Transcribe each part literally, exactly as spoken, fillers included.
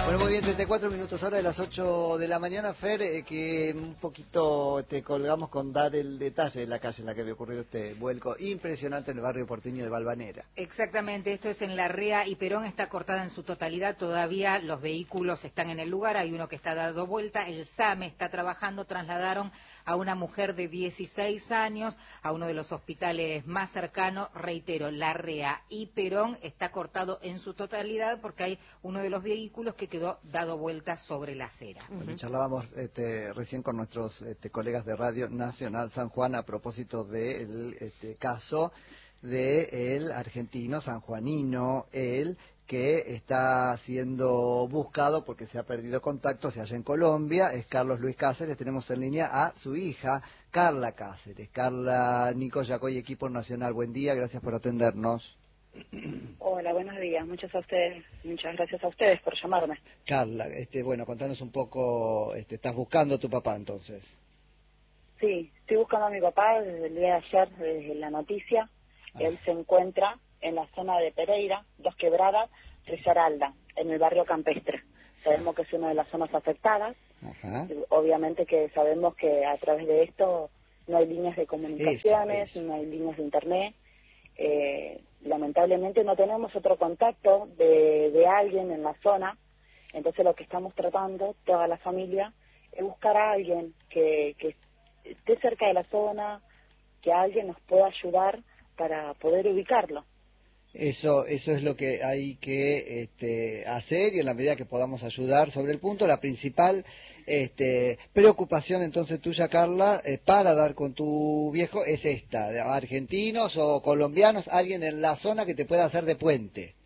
Bueno, muy bien, treinta y cuatro minutos ahora de las ocho de la mañana, Fer, eh, que un poquito te colgamos con dar el detalle de la calle en la que había ocurrido este vuelco impresionante en el barrio porteño de Valvanera. Exactamente, esto es en La Rea y Perón, está cortada en su totalidad, todavía los vehículos están en el lugar, hay uno que está dando vuelta, el SAME está trabajando, trasladaron a una mujer de dieciséis años a uno de los hospitales más cercanos, reitero, La Rea y Perón está cortado en su totalidad porque hay uno de los vehículos que quedó dado vuelta sobre la acera. Bueno, uh-huh. Charlábamos este, recién con nuestros este, colegas de Radio Nacional San Juan a propósito del este, caso del argentino sanjuanino, él que está siendo buscado porque se ha perdido contacto, se halla en Colombia, es Carlos Luis Cáceres. Tenemos en línea a su hija, Carla Cáceres. Carla, Nico Yacoy, equipo nacional, buen día, gracias por atendernos. Hola, buenos días, muchas a ustedes, muchas gracias a ustedes por llamarme. Carla, este, bueno, contanos un poco, este, ¿estás buscando a tu papá entonces? Sí, estoy buscando a mi papá desde el día de ayer, desde la noticia. Ah. Él se encuentra en la zona de Pereira, Dos Quebradas, Trizaralda, en el barrio campestre. Sabemos que es una de las zonas afectadas. Ajá. Obviamente que sabemos que a través de esto no hay líneas de comunicaciones, eso, eso. no hay líneas de internet. Eh, lamentablemente no tenemos otro contacto de, de alguien en la zona, entonces lo que estamos tratando, toda la familia, es buscar a alguien que, que esté cerca de la zona, que alguien nos pueda ayudar para poder ubicarlo. Eso, eso es lo que hay que este, hacer, y en la medida que podamos ayudar sobre el punto. La principal este, preocupación entonces tuya, Carla, eh, para dar con tu viejo es esta: de argentinos o colombianos, alguien en la zona que te pueda hacer de puente.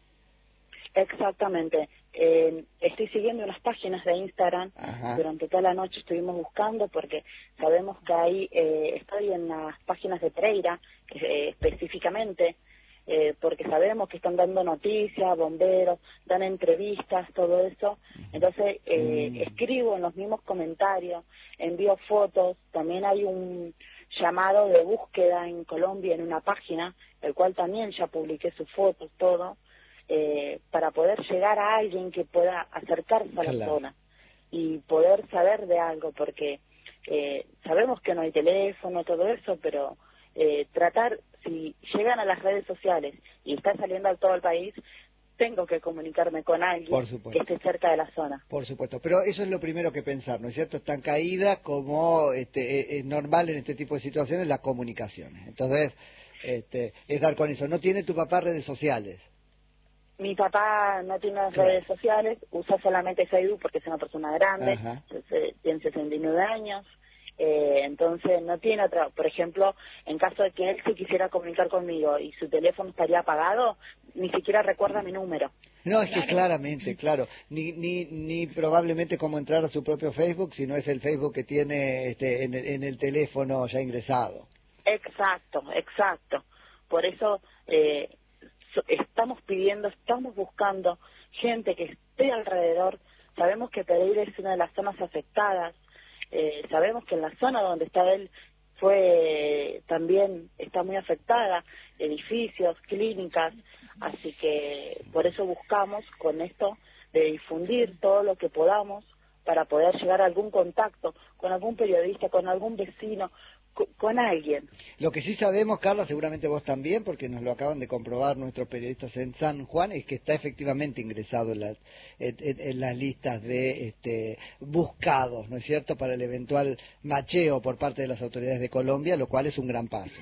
Exactamente. Eh, estoy siguiendo unas páginas de Instagram. Ajá. Durante toda la noche estuvimos buscando porque sabemos que ahí eh, estoy en las páginas de Pereira, eh, específicamente. Eh, porque sabemos que están dando noticias, bomberos, dan entrevistas, todo eso. Entonces, eh, mm. escribo en los mismos comentarios, envío fotos. También hay un llamado de búsqueda en Colombia en una página, el cual también ya publiqué sus fotos, todo, eh, para poder llegar a alguien que pueda acercarse a la claro. zona y poder saber de algo, porque eh, sabemos que no hay teléfono, todo eso, pero eh, tratar... Si llegan a las redes sociales y está saliendo a todo el país, tengo que comunicarme con alguien que esté cerca de la zona. Por supuesto, pero eso es lo primero que pensar, ¿no es cierto? Están caídas como este, es normal en este tipo de situaciones las comunicaciones. Entonces, este, es dar con eso. ¿No tiene tu papá redes sociales? Mi papá no tiene claro. redes sociales, usa solamente Facebook porque es una persona grande, entonces, tiene sesenta y nueve años. Eh, entonces no tiene otra, por ejemplo, en caso de que él se quisiera comunicar conmigo y su teléfono estaría apagado, ni siquiera recuerda mi número. No, es que claramente, claro, ni ni ni probablemente cómo entrar a su propio Facebook, sino es el Facebook que tiene este en el, en el teléfono ya ingresado. Exacto, exacto. Por eso eh, estamos pidiendo, estamos buscando gente que esté alrededor. Sabemos que Pereira es una de las zonas afectadas. Eh, sabemos que en la zona donde está él fue también está muy afectada, edificios, clínicas, así que por eso buscamos con esto de difundir todo lo que podamos para poder llegar a algún contacto con algún periodista, con algún vecino, con, con alguien. Lo que sí sabemos, Carla, seguramente vos también, porque nos lo acaban de comprobar nuestros periodistas en San Juan, es que está efectivamente ingresado en las, en, en las listas de este, buscados, ¿no es cierto?, para el eventual macheo por parte de las autoridades de Colombia, lo cual es un gran paso.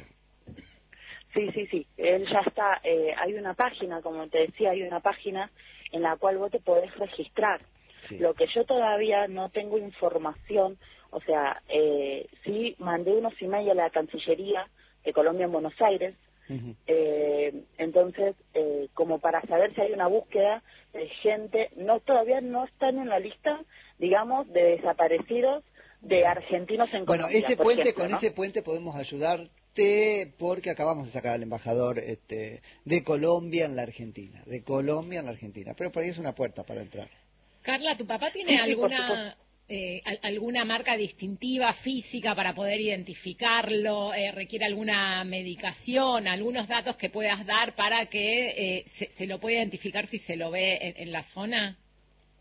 Sí, sí, sí, él ya está, eh, hay una página, como te decía, hay una página en la cual vos te podés registrar. Sí. Lo que yo todavía no tengo información, o sea, eh, sí mandé unos emails a la Cancillería de Colombia en Buenos Aires, uh-huh. eh, entonces, eh, como para saber si hay una búsqueda de gente, no todavía no están en la lista, digamos, de desaparecidos de argentinos en Colombia. Bueno, ese puente, ejemplo, con ¿no? ese puente podemos ayudar porque acabamos de sacar al embajador este, de Colombia en la Argentina, de Colombia en la Argentina, pero por ahí es una puerta para entrar. Carla, ¿tu papá tiene sí, alguna eh, alguna marca distintiva física para poder identificarlo? Eh, ¿Requiere alguna medicación, algunos datos que puedas dar para que eh, se, se lo pueda identificar si se lo ve en, en la zona?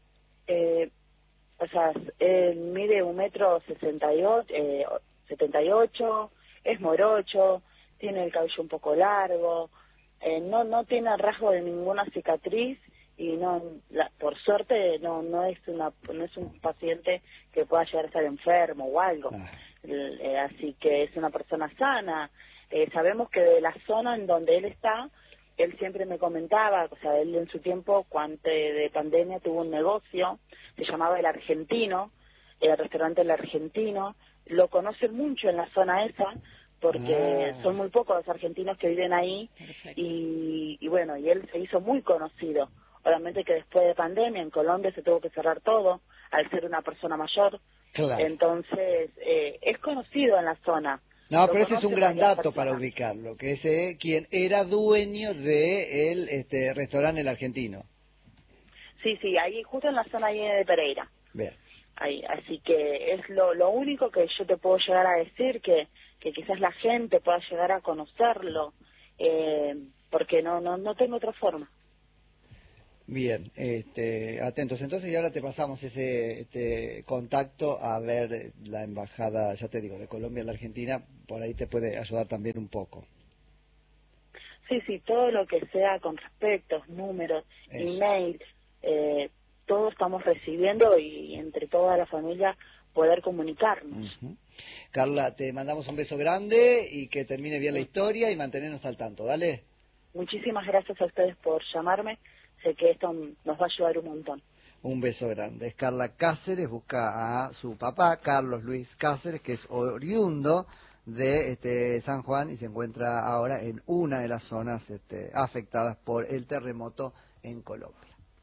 Eh, o sea, él mide un metro sesenta y ocho, eh, setenta y ocho, es morocho, tiene el cabello un poco largo, eh, no no tiene rasgo de ninguna cicatriz y no, la, por suerte no no es una no es un paciente que pueda llegar a estar enfermo o algo, ah. eh, así que es una persona sana. Eh, sabemos que de la zona en donde él está, él siempre me comentaba, o sea, él en su tiempo, cuando de pandemia, tuvo un negocio, se llamaba El Argentino, el restaurante El Argentino, lo conocen mucho en la zona esa, porque ah. son muy pocos los argentinos que viven ahí, y, y bueno, y él se hizo muy conocido. Obviamente que después de pandemia en Colombia se tuvo que cerrar todo, al ser una persona mayor, claro. Entonces eh, es conocido en la zona. No, pero ese es un gran dato para ubicarlo, que es eh, quien era dueño de el este, restaurante El Argentino. Sí, sí, ahí justo en la zona ahí de Pereira. Bien. Ahí, así que es lo, lo único que yo te puedo llegar a decir, que, que quizás la gente pueda llegar a conocerlo, eh, porque no, no, no tengo otra forma. Bien, este, atentos. Entonces, y ahora te pasamos ese este, contacto a ver la embajada, ya te digo, de Colombia a la Argentina, por ahí te puede ayudar también un poco. Sí, sí, todo lo que sea con respecto, números, Eso. email, eh, todo estamos recibiendo y entre toda la familia poder comunicarnos. Uh-huh. Carla, te mandamos un beso grande y que termine bien sí. la historia y mantenernos al tanto, ¿dale? Muchísimas gracias a ustedes por llamarme. Sé que esto nos va a ayudar un montón. Un beso grande. Es Carla Cáceres, busca a su papá, Carlos Luis Cáceres, que es oriundo de este, San Juan y se encuentra ahora en una de las zonas este, afectadas por el terremoto en Colombia.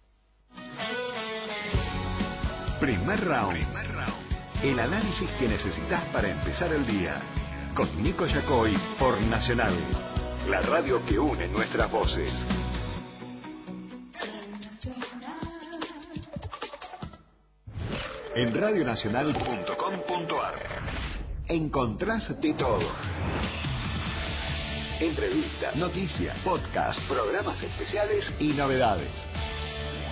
Primer round. Primer round. El análisis que necesitas para empezar el día. Con Nico Yacoy por Nacional. La radio que une nuestras voces. En radio nacional punto com punto a r encontrás de todo. Entrevistas, noticias, podcasts, programas especiales y novedades.